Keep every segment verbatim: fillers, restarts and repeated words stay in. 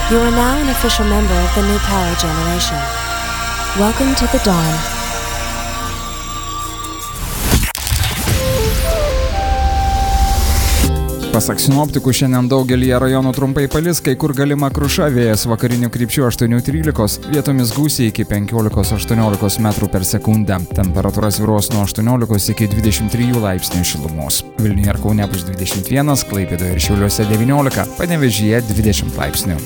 You are now an official member of the new power generation. Welcome to the dawn. Pasak sinoptikų, šiandien daugelyje rajonų trumpai palis, kai kur galima kruša, vėjas vakarinių krypčių aštuoni trylika, vietomis gūsiai iki penkiolika aštuoniolika metrų per sekundę. Temperatūra svyruos nuo aštuoniolikos iki dvidešimt trijų laipsnių šilumos. Vilniuje ir Kaune bus dvidešimt vienas, Klaipėdoje ir Šiauliuose devyniolika, Panevėžyje dvidešimt laipsnių.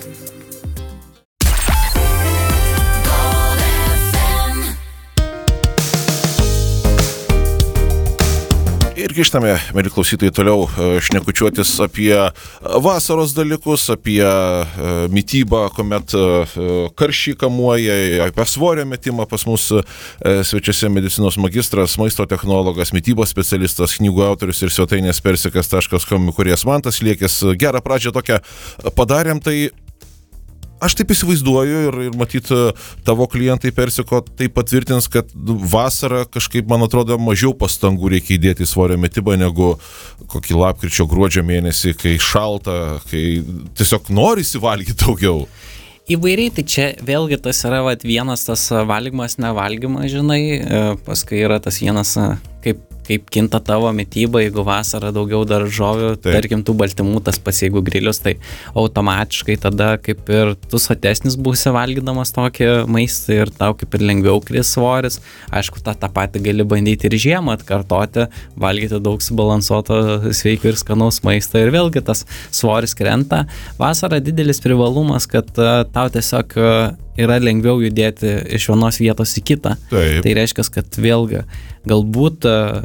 Ir grįžtame, mėly klausytojai, toliau šnekučiuotis apie vasaros dalykus, apie mitybą, kuomet karščiai kamuoja, apie svorio metimą. Pas mus svečiuose medicinos magistras, maisto technologas, mitybos specialistas, knygų autorius ir svetainės persikas taškas com įkūrėjas Mantas Liekis. Gerą pradžią tokią padarėm, tai aš taip įsivaizduoju ir, ir matyt, tavo klientai Persiko tai patvirtins, kad vasarą kažkaip, man atrodo, mažiau pastangų reikia įdėti į svorio metimą negu kokį lapkričio gruodžio mėnesį, kai šalta, kai tiesiog norisi valgyti daugiau. Įvairiai, tai čia vėlgi tas yra vat, vienas tas valgymas, nevalgymas, žinai, paskui yra tas vienas, kaip kaip kinta tavo mityba, jeigu vasarą daugiau daržovių, Taip. tarkim, tų baltymų, tas pats, jeigu grilius, tai automatiškai tada kaip ir tu sotesnis būsi valgydamas tokį maistą ir tau kaip ir lengviau kris svoris. Aišku, tą, tą patį gali bandyti ir žiemą atkartoti, valgyti daug subalansuoto, sveiko ir skanaus maisto ir vėlgi tas svoris krenta. Vasara didelis privalumas, kad uh, tau tiesiog uh, yra lengviau judėti iš vienos vietos į kitą. Taip. Tai reiškia, kad vėlgi galbūt uh,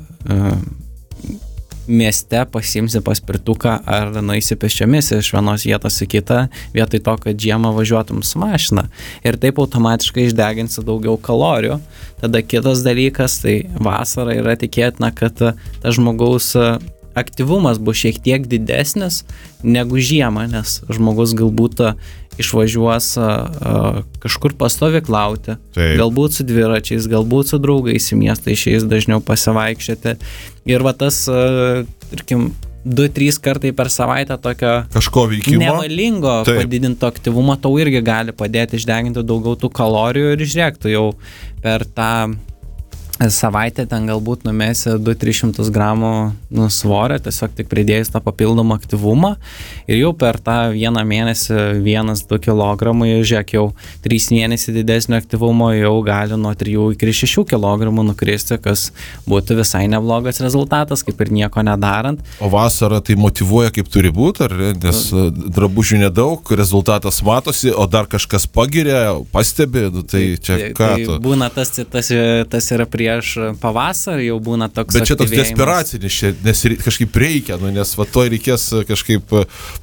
mieste pasiimsi paspirtuką ar nueisi pėsčiomis iš vienos vietos į kitą, vietoj to, kad žiemą važiuotum su mašina. Ir taip automatiškai išdeginsi daugiau kalorijų. Tada kitas dalykas, tai vasara yra tikėtina, kad tas žmogaus aktyvumas bus šiek tiek didesnis negu žiemą, nes žmogus galbūt išvažiuos uh, kažkur pastovyklauti, galbūt su dviračiais, galbūt su draugais į miestą išeis dažniau pasivaikščioti. Ir va tas, uh, tarkim, du trys kartai per savaitę tokio kažko veikimo, nevalingo Taip. padidinto aktyvumo tau irgi gali padėti išdeginti daugiau tų kalorijų ir žiūrėk, tu jau per tą savaitę ten galbūt numesi du tris šimtus gramų nu, svorio, tiesiog tik pridėjus tą papildomą aktyvumą ir jau per tą vieną mėnesį vienas du kilogramai, žiūrėk, jau trys mėnesį didesnio aktyvumo jau gali nuo trijų iki šešių kilogramų nukristi, kas būtų visai neblogas rezultatas, kaip ir nieko nedarant. O vasara tai motyvuoja kaip turi būti, ar nes drabužių nedaug, rezultatas matosi, o dar kažkas pagiria, pastebi, tai čia tai, ką tai tu? Būna tas, tas, tas yra prie prieš pavasarį jau būna toks Bet čia toks desperacinis, nes kažkaip reikia, nu, nes va to reikės kažkaip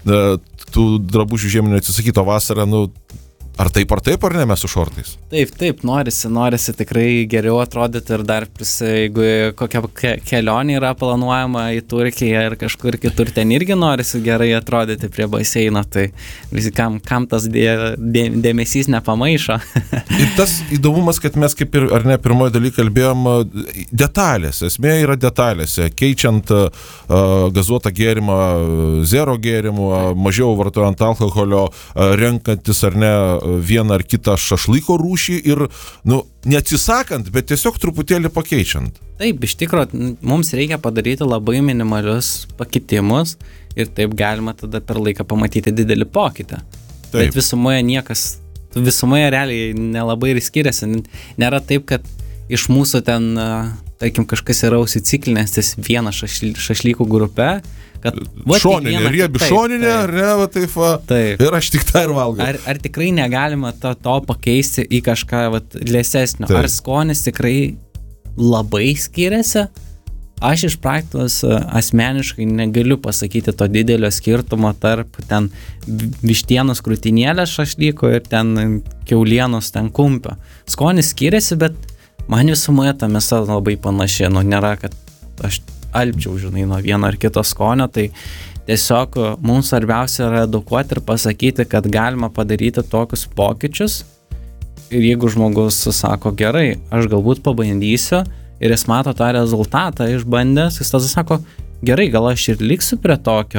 tų drabužių žieminių atsisakyti, o vasarą, nu, ar taip ar taip, ar ne mes su šortais? Taip, taip, norisi, norisi tikrai geriau atrodyti ir dar, jeigu kokia ke- kelionė yra planuojama į Turkiją ir kažkur kitur, ten irgi norisi gerai atrodyti prie baseino, tai visi kam, kam tas dė, dė, dėmesys nepamaišo. Ir tas įdomumas, kad mes kaip ir, ar ne, pirmoji dalykai kalbėjom, detalės, esmė yra detalėse, keičiant uh, gazuotą gėrimą, zero gėrimų, mažiau vartojant alkoholio, uh, renkantis ar ne vieną ar kitą šašlyko rūšį ir, nu, neatsisakant, bet tiesiog truputėlį pakeičiant. Taip, iš tikrųjų, mums reikia padaryti labai minimalius pakitimus ir taip galima tada per laiką pamatyti didelį pokytį. Taip. Bet visumoje niekas, visumoje realiai nelabai ir skiriasi. Nėra taip, kad iš mūsų ten, tarkim, kažkas yra užsiciklinęs ties vieną šašly, šašlykų grupę, kad šoninė, vieną, riebi taip, šoninė, taip, ar ne, va, taip, va, taip. Ir aš tik tą ir valgau. Ar, ar tikrai negalima to, to pakeisti į kažką va, lėsesnio? Taip. Ar skonis tikrai labai skiriasi? Aš iš praktikos asmeniškai negaliu pasakyti to didelio skirtumo tarp ten vištienos krūtinėlės šašlyko ir ten kiaulienos ten kumpio. Skonis skiriasi, bet man visumoje ta mėsa labai panaši, nu nėra, kad aš alpčiau, žinai, nuo vieno ar kito skonio, tai tiesiog mums svarbiausia yra edukuoti ir pasakyti, kad galima padaryti tokius pokyčius ir jeigu žmogus sako, gerai, aš galbūt pabandysiu ir jis mato tą rezultatą išbandęs, jis tada sako, gerai, gal aš ir liksiu prie tokio,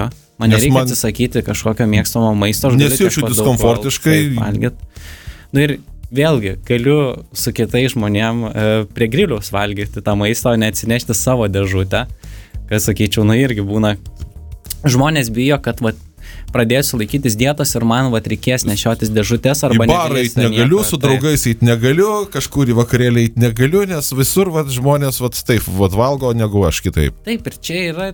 Man nereikia man... atsisakyti kažkokio mėgstamo maisto. Nesijaučiu diskomfortiškai. Valgyt. Nu ir vėlgi, galiu su kitais žmonėm e, prie griliaus valgyti tą maistą, o neatsinešti savo dėžutę. Kas, sakyčiau, nu irgi būna. Žmonės bijo, kad vat, pradėsiu laikytis dietos ir man vat, reikės nešiotis dėžutės arba į barą eit negaliu, nieko, su draugais eit negaliu, kažkur į vakarėlį eit negaliu, nes visur vat, žmonės vat, taip vat, valgo negu aš kitaip. Taip, ir čia yra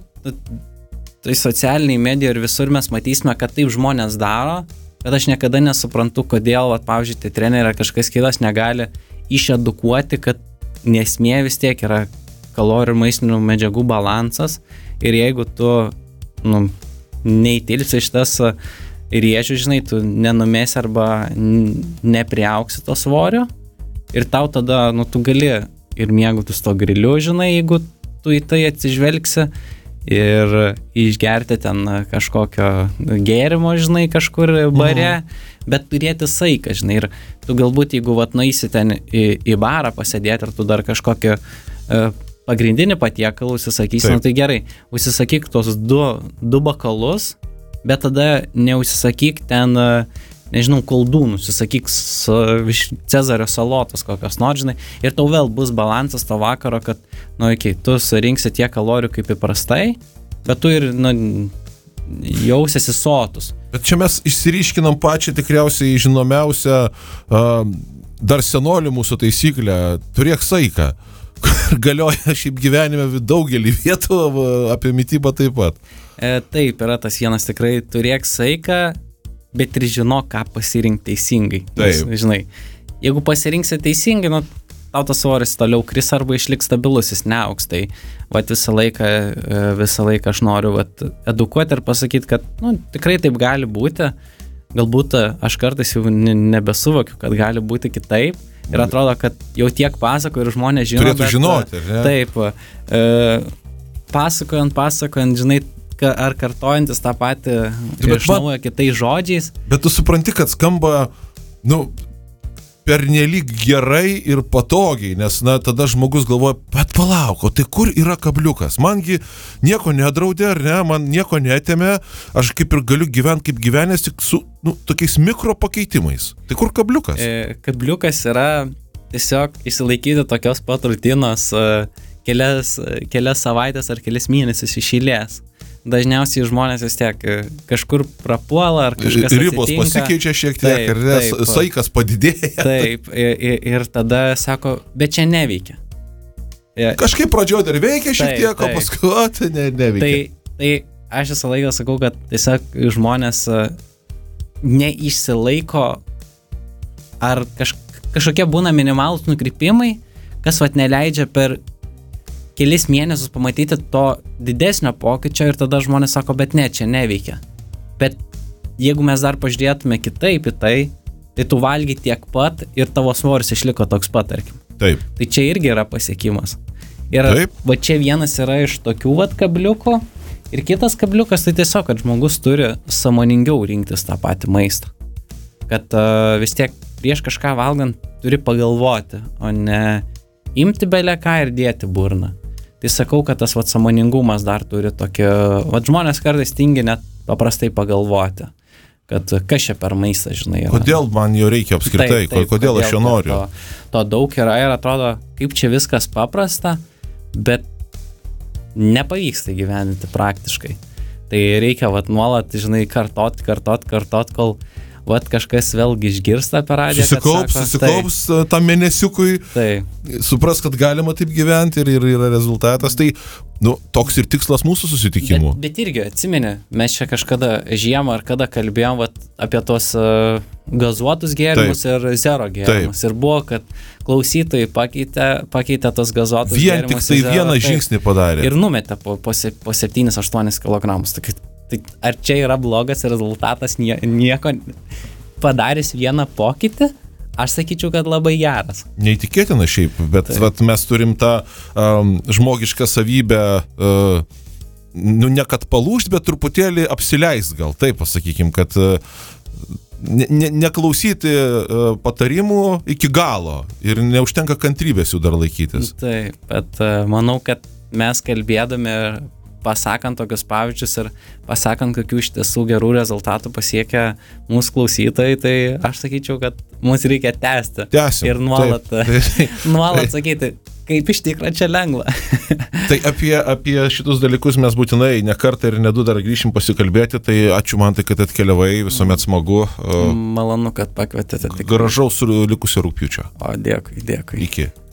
tai socialiniai medijai ir visur mes matysime, kad taip žmonės daro, bet aš niekada nesuprantu, kodėl, vat, pavyzdžiui, tai treneriai kažkas kitas negali išedukuoti, kad nesmė vis tiek yra kalorijų ir maistinių medžiagų balansas ir jeigu tu nu, neįtilpsi šitas riežių, žinai, tu nenumesi arba nepriauksi to svorio ir tau tada, nu, tu gali ir mėgautis to griliu, žinai, jeigu tu į tai atsižvelgsi ir išgerti ten kažkokio gėrimo, žinai, kažkur bare, mhm. bet turėti saiką, žinai, ir tu galbūt, jeigu vat nueisi ten į, į barą pasėdėti ir tu dar kažkokio uh, pagrindinį patiekalą užsisakysi, nu tai gerai, užsisakyk tos du, du bakalus, bet tada neužsisakyk ten, nežinau, koldūnų, užsisakyk Cezario salotos kokios nors, žinai, ir tau vėl bus balansas to vakaro, kad, nu, okay, tu surinksi tiek kalorijų kaip įprastai, bet tu ir, nu, jausiesi sotus. Bet čia mes išsiryškinam pačią tikriausiai žinomiausią uh, dar senolių mūsų taisyklę, turėk saiką. Galioja šiaip gyvenime daugelį vietų, apie mitybą taip pat. E, taip, yra tas vienas tikrai, turėk saiką, bet ir žinok, ką pasirinkti teisingai. Nes, žinai, jeigu pasirinksi teisingai, nu, tau tas svoris toliau kris arba išliks stabilus, jis neauks. Tai vat, visą laiką, visą laiką aš noriu vat, edukuoti ir pasakyti, kad nu, tikrai taip gali būti. Galbūt aš kartais jau nebesuvokiu, kad gali būti kitaip. Ir atrodo, kad jau tiek pasako ir žmonės žino. Turėtų bet, žinoti, ne? Taip, e, pasakojant, pasakojant, žinai, ar kartojantis tą patį iš naujo kitais žodžiais. Bet tu supranti, kad skamba, nu, pernelyg gerai ir patogiai, nes, na, tada žmogus galvoja, bet palauk, o tai kur yra kabliukas? Mangi nieko nedraudė, ar ne, man nieko netėmė, aš kaip ir galiu gyventi kaip gyvenęs, tik su, nu, tokiais mikro pakeitimais. Tai kur kabliukas? E, kabliukas yra tiesiog įsilaikyti tokios pat rutinos e, kelias, kelias savaitės ar kelias mėnesius iš eilės. Dažniausiai žmonės vis tiek kažkur prapuola ar kažkas ribos atsitinka. Pasikeičia šiek tiek, taip, ar ne, taip, saikas padidėja. Taip, ir, ir tada sako, bet čia neveikia. Kažkaip pradžioje dar veikia šiek taip, tiek, o paskui o, tai ne, neveikia. Tai, tai aš visą laiką sakau, kad tiesiog žmonės neišsilaiko ar kaž, kažkokie būna minimalūs nukrypimai, kas vat neleidžia per kelis mėnesius pamatyti to didesnio pokyčio ir tada žmonės sako, bet ne, čia neveikia. Bet jeigu mes dar pažiūrėtume kitaip į tai, tai tu valgy tiek pat ir tavo svoris išliko toks pat, tarkim. Taip. Tai čia irgi yra pasiekimas. Ir taip. Va čia vienas yra iš tokių vat kabliukų ir kitas kabliukas tai tiesiog, kad žmogus turi sąmoningiau rinktis tą patį maistą. Kad uh, vis tiek prieš kažką valgant turi pagalvoti, o ne imti belę ką ir dėti burną. Tai sakau, kad tas vat sąmoningumas dar turi tokį, vat žmonės kartais tingi net paprastai pagalvoti, kad kas čia per maistą, žinai. Yra. Kodėl man jo reikia apskritai, taip, taip, kodėl, kodėl aš jo noriu. To, to daug yra ir atrodo, kaip čia viskas paprasta, bet nepavyksta gyveninti praktiškai. Tai reikia vat nuolat, žinai, kartot, kartot, kartot, kol vat kažkas vėlgi išgirsta per radiją. Susikaups, sako, susikaups tai, tam mėnesiukui, tai. Supras, kad galima taip gyventi ir, ir yra rezultatas. Tai nu, toks ir tikslas mūsų susitikimų. Bet, bet irgi, atsimeni, mes čia kažkada žiemą ar kada kalbėjom vat, apie tos uh, gazuotus gėrimus taip. Ir zero gėrimus. Taip. Ir buvo, kad klausytojai pakeitė, pakeitė tos gazuotus Vien gėrimus. Vien tik tai zero, vieną taip, žingsnį padarė. Ir numetė po, po, po septynis aštuonis kilogramus. Tai, tai ar čia yra blogas rezultatas nie, nieko padaręs vieną pokytį? Aš sakyčiau, kad labai geras. Neįtikėtina šiaip, bet vat, mes turim tą um, žmogišką savybę, uh, nu ne kad palūžt, bet truputėlį apsileist gal, taip pasakykim, kad uh, ne, ne, neklausyti uh, patarimų iki galo ir neužtenka kantrybės jų dar laikytis. Taip, bet uh, manau, kad mes kalbėdami pasakant tokius pavyzdžius ir pasakant, kokių iš tiesų gerų rezultatų pasiekia mūsų klausytojai, tai aš sakyčiau, kad mums reikia tęsti. Tęsim. Ir nuolat, taip, taip, nuolat taip. sakyti, kaip iš tikrųjų čia lengva. Tai apie, apie šitus dalykus mes būtinai ne kartą ir ne du dar grįšim pasikalbėti, tai ačiū man tai, kad atkeliavai, visuomet smagu. Malonu, kad pakvietėte. Gražaus likusio rugpjūčio. O, dėkui, dėkui. Iki.